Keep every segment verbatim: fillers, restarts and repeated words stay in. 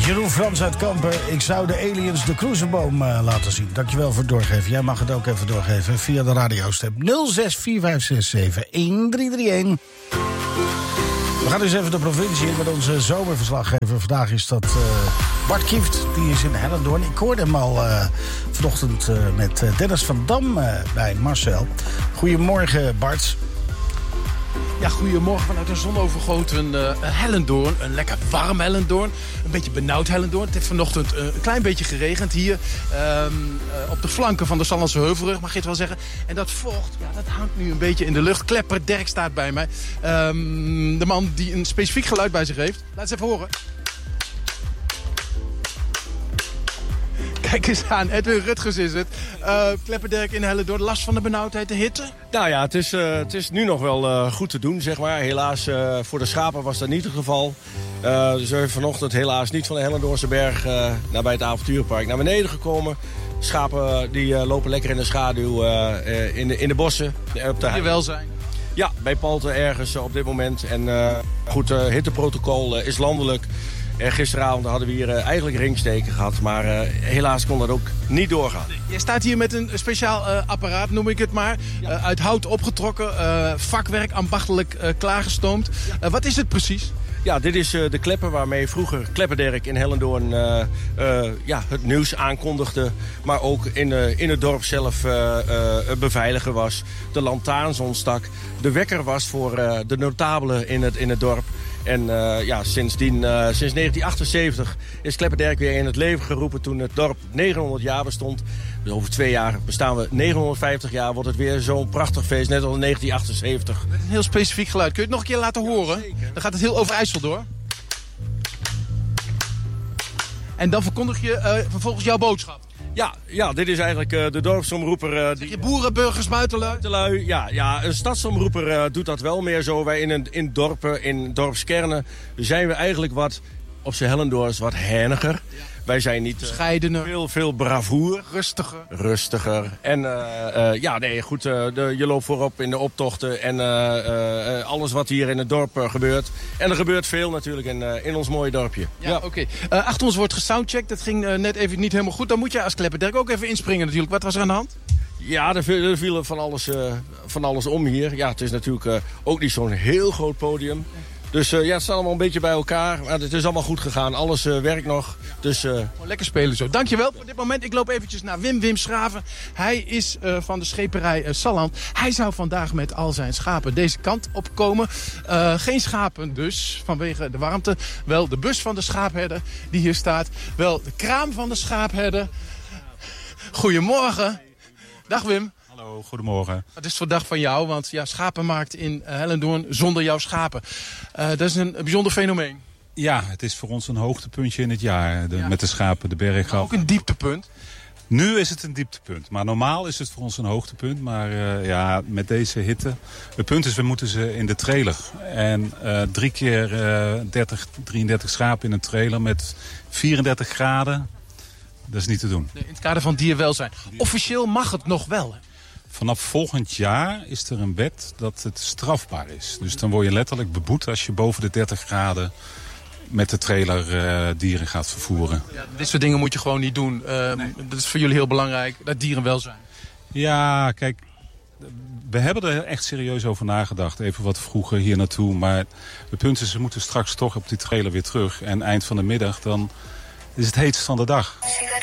Jeroen Frans uit Kampen. Ik zou de aliens de cruiseboom uh, laten zien. Dankjewel voor het doorgeven. Jij mag het ook even doorgeven via de radiostem. nul zes vier vijf zes zeven een drie drie een. We gaan dus even de provincie in met onze zomerverslaggever. Vandaag is dat uh, Bart Kieft, die is in Hellendoorn. Ik hoorde hem al uh, vanochtend uh, met uh, Dennis van Dam uh, bij Marcel. Goedemorgen, Bart. Ja, goedemorgen vanuit een zonovergoten uh, Hellendoorn. Een lekker warm Hellendoorn. Een beetje benauwd Hellendoorn. Het heeft vanochtend uh, een klein beetje geregend hier. Um, uh, op de flanken van de Sallandse Heuvelrug, mag je het wel zeggen. En dat vocht, ja, dat hangt nu een beetje in de lucht. Klepper Dirk staat bij mij. Um, de man die een specifiek geluid bij zich heeft. Laat eens even horen. Kijk eens aan, Edwin Rutgers is het. Uh, Klepperderk in Hellendoorn, last van de benauwdheid, de hitte? Nou ja, het is, uh, het is nu nog wel uh, goed te doen, zeg maar. Helaas, uh, voor de schapen was dat niet het geval. Uh, dus we zijn vanochtend helaas niet van de Hellendoornse berg uh, naar bij het avonturenpark naar beneden gekomen. Schapen die uh, lopen lekker in de schaduw uh, uh, in, de, in de bossen. Op de je welzijn? Ja, bij Palten ergens uh, op dit moment. En uh, goed, uh, hitteprotocol uh, is landelijk. En gisteravond hadden we hier uh, eigenlijk ringsteken gehad. Maar uh, helaas kon dat ook niet doorgaan. Jij staat hier met een speciaal uh, apparaat, noem ik het maar. Ja. Uh, uit hout opgetrokken, uh, vakwerk, ambachtelijk uh, klaargestoomd. Ja. Uh, wat is het precies? Ja, dit is uh, de klepper waarmee vroeger Klepperderk in Hellendoorn uh, uh, ja, het nieuws aankondigde. Maar ook in, uh, in het dorp zelf uh, uh, beveiliger was. De lantaarns ontstak. De wekker was voor uh, de notabelen in het, in het dorp. En uh, ja, sindsdien, uh, sinds negentien achtenzeventig is Klepperderk weer in het leven geroepen toen het dorp negenhonderd jaar bestond. Dus over twee jaar bestaan we negenhonderdvijftig jaar. Wordt het weer zo'n prachtig feest, net als in negentien achtenzeventig. Met een heel specifiek geluid. Kun je het nog een keer laten horen? Zeker. Dan gaat het heel Overijssel door. En dan verkondig je uh, vervolgens jouw boodschap. Ja, ja, dit is eigenlijk uh, de dorpsomroeper. Uh, die... Je boeren, burgers, buitenlui? buitenlui? Ja, ja, een stadsomroeper uh, doet dat wel meer zo. Wij in, een, in dorpen, in dorpskernen, zijn we eigenlijk wat, op z'n Hellendoorns, wat herniger. Ja. Wij zijn niet uh, scheidener. Veel, veel bravoer. Rustiger. Rustiger. En uh, uh, ja, nee, goed, uh, de, je loopt voorop in de optochten en uh, uh, alles wat hier in het dorp uh, gebeurt. En er gebeurt veel natuurlijk in, uh, in ons mooie dorpje. Ja, ja. Oké. Okay. Uh, achter ons wordt gesoundcheckt. Dat ging uh, net even niet helemaal goed. Dan moet je als Klepperderk ook even inspringen natuurlijk. Wat was er aan de hand? Ja, er, er viel van alles, uh, van alles om hier. Ja, het is natuurlijk uh, ook niet zo'n heel groot podium. Dus uh, ja, het staat allemaal een beetje bij elkaar. Maar het is allemaal goed gegaan. Alles uh, werkt nog. Dus, uh... lekker spelen zo. Dankjewel voor dit moment. Ik loop eventjes naar Wim Wim Schraven. Hij is uh, van de scheperij uh, Salland. Hij zou vandaag met al zijn schapen deze kant opkomen. Uh, geen schapen dus, vanwege de warmte. Wel de bus van de schaapherder die hier staat. Wel de kraam van de schaapherder. Goedemorgen. Dag Wim. Hallo, goedemorgen. Het is voor dag van jou, want ja, schapenmarkt in Hellendoorn zonder jouw schapen. Uh, dat is een bijzonder fenomeen. Ja, het is voor ons een hoogtepuntje in het jaar, de, ja. met de schapen de berg af. Ook een dieptepunt. Nu is het een dieptepunt, maar normaal is het voor ons een hoogtepunt. Maar uh, ja, met deze hitte. Het punt is, we moeten ze in de trailer. En uh, drie keer uh, dertig, drieëndertig schapen in een trailer met vierendertig graden. Dat is niet te doen. Nee, in het kader van dierwelzijn. Officieel mag het nog wel, hè? Vanaf volgend jaar is er een wet dat het strafbaar is. Dus dan word je letterlijk beboet als je boven de dertig graden met de trailer uh, dieren gaat vervoeren. Ja, dit soort dingen moet je gewoon niet doen. Uh, nee. Dat is voor jullie heel belangrijk, dat dierenwelzijn. Ja, kijk, we hebben er echt serieus over nagedacht. Even wat vroeger hier naartoe. Maar het punt is, ze moeten straks toch op die trailer weer terug. En eind van de middag, dan is het heetst van de dag.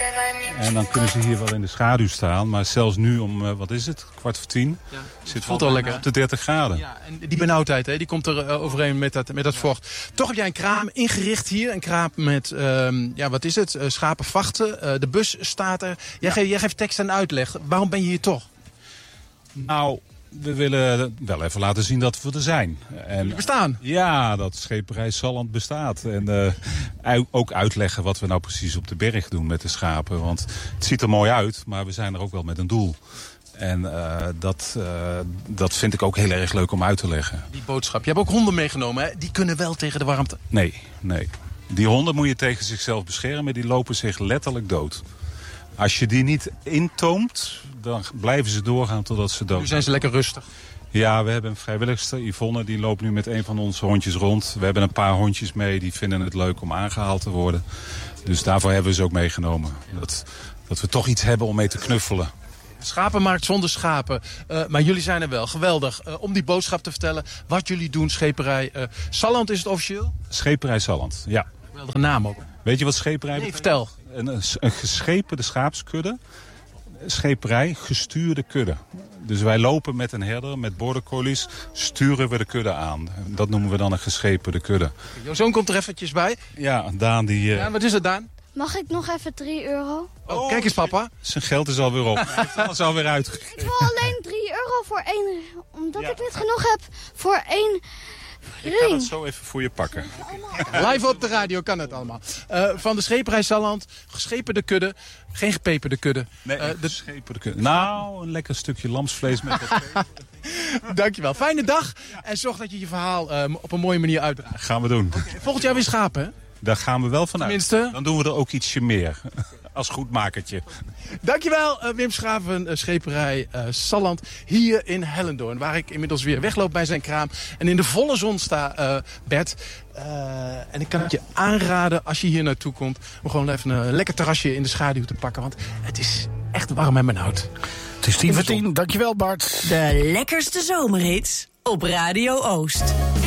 En dan kunnen ze hier wel in de schaduw staan. Maar zelfs nu om, uh, wat is het, kwart voor tien, ja, zit voelt al lekker op de dertig graden. Ja, en die benauwdheid, hè, die komt er uh, overheen met dat, met dat vocht. Toch heb jij een kraam ingericht hier. Een kraam met, uh, ja, wat is het, uh, schapenvachten. Uh, de bus staat er. Jij, ja. ge jij geeft tekst en uitleg. Waarom ben je hier toch? Nou, we willen wel even laten zien dat we er zijn. En, we bestaan? Ja, dat scheperij Salland bestaat. En uh, ook uitleggen wat we nou precies op de berg doen met de schapen. Want het ziet er mooi uit, maar we zijn er ook wel met een doel. En uh, dat, uh, dat vind ik ook heel erg leuk om uit te leggen. Die boodschap. Je hebt ook honden meegenomen, hè? Die kunnen wel tegen de warmte. Nee, nee. Die honden moet je tegen zichzelf beschermen. Die lopen zich letterlijk dood. Als je die niet intoomt, dan blijven ze doorgaan totdat ze dood zijn. Nu zijn ze lekker rustig. Ja, we hebben een vrijwilligster, Yvonne, die loopt nu met een van onze hondjes rond. We hebben een paar hondjes mee, die vinden het leuk om aangehaald te worden. Dus daarvoor hebben we ze ook meegenomen. Dat, dat we toch iets hebben om mee te knuffelen. Schapenmarkt zonder schapen. Uh, maar jullie zijn er wel. Geweldig. Uh, om die boodschap te vertellen wat jullie doen, scheperij. Uh, Salland is het officieel? Scheperij Salland, ja. Geweldige naam ook. Weet je wat scheperij Nee, betekent? vertel. Een, een geschepende schaapskudde. Scheperij, gestuurde kudde. Dus wij lopen met een herder, met border collies, sturen we de kudde aan. Dat noemen we dan een geschepende kudde. Jouw zoon komt er eventjes bij. Ja, Daan die... Uh... Ja, wat is het, Daan? Mag ik nog even drie euro? Oh, kijk eens, papa. Zijn geld is alweer op. Hij heeft alles alweer uitgegeven. Ik wil alleen drie euro voor één... Omdat ja. ik niet genoeg heb voor één ring. Ik ga het zo even voor je pakken. Live op de radio kan het allemaal. Uh, van de scheperij Salland, geschepende kudde, geen gepeperde kudde. Nee, uh, de... geschepende kudde. Nou, een lekker stukje lamsvlees met wat peper. Dankjewel. Fijne dag. En zorg dat je je verhaal um, op een mooie manier uitdraagt. Gaan we doen. Okay. Volgend jaar weer schapen, hè? Daar gaan we wel vanuit. Tenminste. Dan doen we er ook ietsje meer. Als goedmakertje. Dankjewel, uh, Wim Schaven, uh, scheperij uh, Salland. Hier in Hellendoorn. Waar ik inmiddels weer wegloop bij zijn kraam. En in de volle zon sta, uh, Bert. Uh, en ik kan het je aanraden als je hier naartoe komt. Om gewoon even een lekker terrasje in de schaduw te pakken. Want het is echt warm en benauwd. Het is tien voor tien. Dankjewel, Bart. De lekkerste zomerhits op Radio Oost.